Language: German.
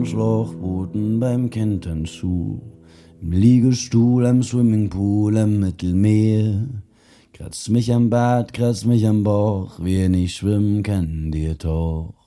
Schlauchbooten beim Kentern zu, im Liegestuhl am Swimmingpool am Mittelmeer. Kratzt mich am Bart, kratzt mich am Bauch, wer nicht schwimmen kann, der Tauch.